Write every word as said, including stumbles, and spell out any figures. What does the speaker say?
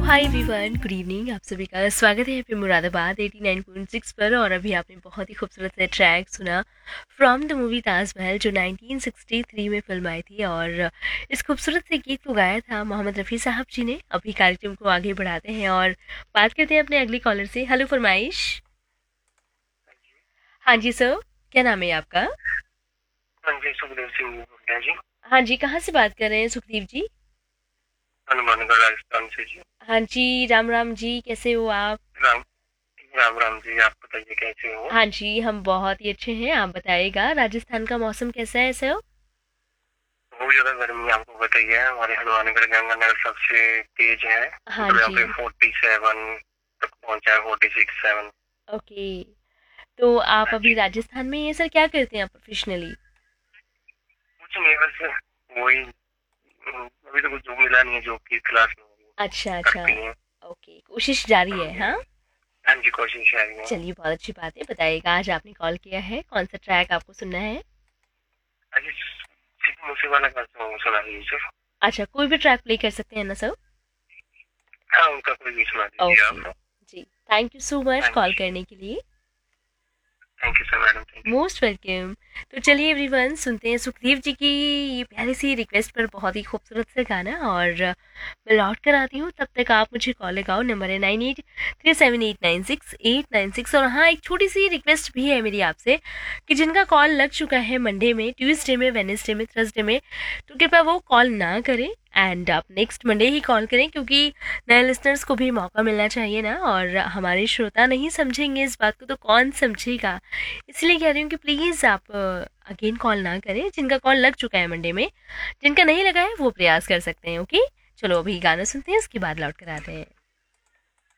Hi everyone, good evening. आप सभी का स्वागत है पे Moradabad eighty nine point six पर। और अभी आपने बहुत ही खूबसूरत से ट्रैक सुना फ्रॉम द मूवी ताजमहल, जो नाइनटीन सिक्सटी थ्री में फिल्म आई थी। और इस खूबसूरत से गीत को गाया था मोहम्मद रफ़ी साहब जी ने। अभी कार्यक्रम को आगे बढ़ाते हैं और बात करते हैं अपने अगली कॉलर से। हेलो फरमाइश। हाँ जी सर, क्या नाम है आपका? हाँ जी, सुखदेव सिंह जी बोल रहे हैं जी। हाँ जी, कहाँ से बात कर रहे हैं सुखदीप जी? हनुमानगढ़ राजस्थान से जी। हाँ जी, राम राम जी, कैसे हो आप? राम राम राम जी, आप बताइए कैसे हो। हाँ जी, हम बहुत ही अच्छे हैं। आप बताइएगा, राजस्थान का मौसम कैसा है सर? बहुत ज्यादा गर्मी आपको बताइए, हमारे हनुमानगढ़ गंगानगर सबसे तेज है। हाँ मतलब यहाँ जी। पे फोर्टी सेवन तक पहुंचा है, फोर्टी सिक्स सेवन। ओके, तो आप हाँ अभी जी, राजस्थान में हैं सर, क्या करते हैं आप प्रोफेशनली? कुछ नहीं, बस वही। हम्म, अभी तो कुछ जॉब मिला नहीं है, जॉब की क्लास में हूँ, अच्छा अच्छा। करती हैं। ओके, कोशिश जारी हाँ है जी, हाँ। हाँ जी, कोशिश है ही है। चलिए, बहुत अच्छी बात है। बताइएगा, आज आपने कॉल किया है, कौन सा ट्रैक आपको सुनना है? हाँ जी, सिर्फ मूसेवाला का सॉन्ग सुना दीजिए सर। अच्छा, कोई भी ट्रैक प्ले कर सकते हैं ना सर? हाँ, उनका कोई भी सुना दीजिए ओके आप। जी, थैंक यू सो मच हाँ कॉल जी, करने के लिए। Thank you sir, madam, thank you. Most welcome. तो चलिए एवरीवन, सुनते हैं सुखदेव जी की ये प्यारी सी रिक्वेस्ट पर बहुत ही खूबसूरत सा गाना। और मैं लौट कर आती हूँ, तब तक आप मुझे कॉल लगाओ। नंबर है nine eight three seven eight nine six eight nine six. और हाँ, एक छोटी सी रिक्वेस्ट भी है मेरी आपसे कि जिनका कॉल लग चुका है मंडे में, ट्यूसडे में, वेनेसडे में, थर्सडे में, तो कृपया वो कॉल ना करें एंड आप नेक्स्ट मंडे ही कॉल करें, क्योंकि नए लिसनर्स को भी मौका मिलना चाहिए ना। और हमारे श्रोता नहीं समझेंगे इस बात को तो कौन समझेगा? इसलिए कह रही हूँ कि प्लीज़ आप अगेन कॉल ना करें। जिनका कॉल लग चुका है मंडे में, जिनका नहीं लगा है वो प्रयास कर सकते हैं। ओके, चलो अभी गाना सुनते हैं, उसके बाद लौट कर आते हैं।